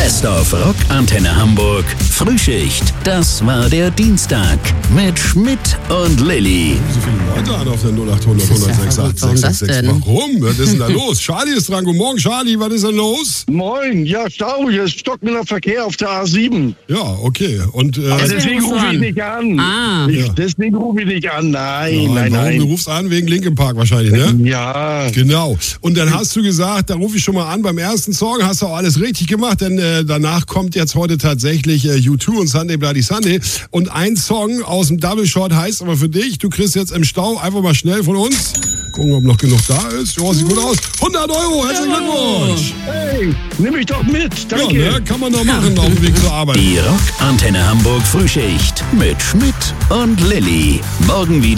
Best of Rock Antenne Hamburg Frühschicht. Das war der Dienstag mit Schmidt und Lilly. So viele Leute an auf der 0800 106 Warum? Was ist denn da los? Charlie ist dran. Guten Morgen, Charlie. Was ist denn los? Moin. Ja, Stau. Hier ist stockender Verkehr auf der A7. Ja, okay. Und deswegen rufe ich nicht an. Deswegen rufe ich nicht an. Nein. Du rufst an wegen Linkin Park wahrscheinlich, ne? Ja. Genau. Und dann hast du gesagt, da rufe ich schon mal an. Beim ersten Song hast du auch alles richtig gemacht, denn danach kommt jetzt heute tatsächlich U2 und Sunday Bloody Sunday. Und ein Song aus dem Double Shot heißt aber für dich, du kriegst jetzt im Stau einfach mal schnell von uns. Gucken, ob noch genug da ist. Ja, sieht gut aus. 100 €, herzlichen Glückwunsch. Hey, nimm mich doch mit. Danke. Ja, ne, kann man doch machen auf dem Weg zur Arbeit. Die Rock Antenne Hamburg Frühschicht mit Schmidt und Lilly. Morgen wieder.